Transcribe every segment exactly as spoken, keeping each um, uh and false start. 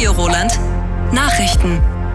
Radio Roland. Nachrichten.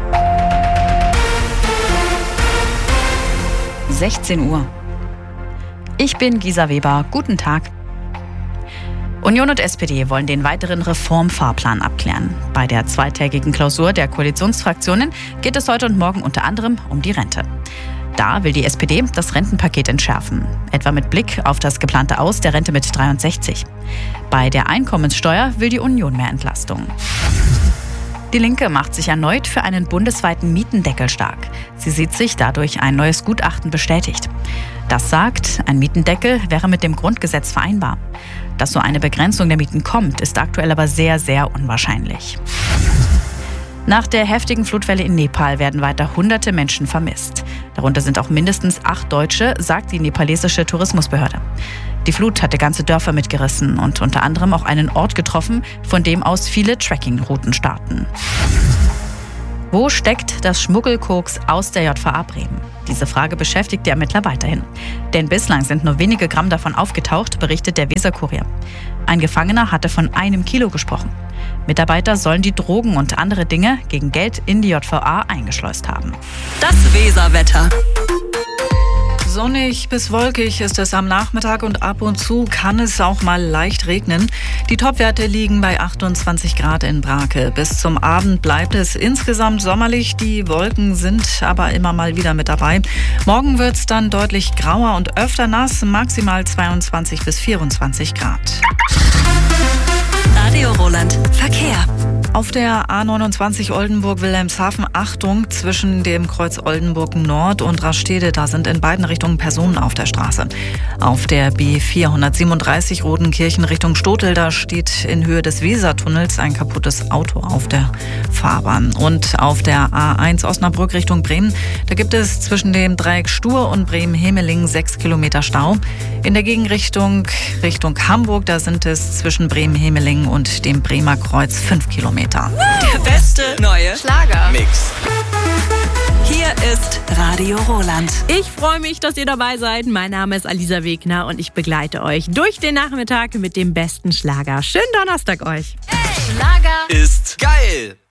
sechzehn Uhr. Ich bin Gisa Weber. Guten Tag. Union und S P D wollen den weiteren Reformfahrplan abklären. Bei der zweitägigen Klausur der Koalitionsfraktionen geht es heute und morgen unter anderem um die Rente. Da will die S P D das Rentenpaket entschärfen, etwa mit Blick auf das geplante Aus der Rente mit dreiundsechzig. Bei der Einkommenssteuer will die Union mehr Entlastung. Die Linke macht sich erneut für einen bundesweiten Mietendeckel stark. Sie sieht sich dadurch ein neues Gutachten bestätigt. Das sagt, ein Mietendeckel wäre mit dem Grundgesetz vereinbar. Dass so eine Begrenzung der Mieten kommt, ist aktuell aber sehr, sehr unwahrscheinlich. Nach der heftigen Flutwelle in Nepal werden weiter hunderte Menschen vermisst. Darunter sind auch mindestens acht Deutsche, sagt die nepalesische Tourismusbehörde. Die Flut hatte ganze Dörfer mitgerissen und unter anderem auch einen Ort getroffen, von dem aus viele Trekkingrouten starten. Wo steckt das Schmuggelkoks aus der J V A Bremen? Diese Frage beschäftigt die Ermittler weiterhin. Denn bislang sind nur wenige Gramm davon aufgetaucht, berichtet der Weser-Kurier. Ein Gefangener hatte von einem Kilo gesprochen. Mitarbeiter sollen die Drogen und andere Dinge gegen Geld in die J V A eingeschleust haben. Das Weserwetter. Sonnig bis wolkig ist es am Nachmittag und ab und zu kann es auch mal leicht regnen. Die Topwerte liegen bei achtundzwanzig Grad in Brake. Bis zum Abend bleibt es insgesamt sommerlich. Die Wolken sind aber immer mal wieder mit dabei. Morgen wird es dann deutlich grauer und öfter nass, maximal zweiundzwanzig bis vierundzwanzig Grad. Radio Roland. Verkehr. Auf der A neunundzwanzig Oldenburg-Wilhelmshaven, Achtung, zwischen dem Kreuz Oldenburg Nord und Rastede, da sind in beiden Richtungen Personen auf der Straße. Auf der B vierhundertsiebenunddreißig Rodenkirchen Richtung Stotel, da steht in Höhe des Wesertunnels ein kaputtes Auto auf der Fahrbahn. Und auf der A eins Osnabrück Richtung Bremen, da gibt es zwischen dem Dreieck Stur und Bremen-Hemeling sechs Kilometer Stau. In der Gegenrichtung Richtung Hamburg, da sind es zwischen Bremen-Hemeling und dem Bremer Kreuz fünf Kilometer. Der beste neue Schlagermix. Hier ist Radio Roland. Ich freue mich, dass ihr dabei seid. Mein Name ist Alisa Wegner und ich begleite euch durch den Nachmittag mit dem besten Schlager. Schönen Donnerstag euch. Hey, Schlager ist geil.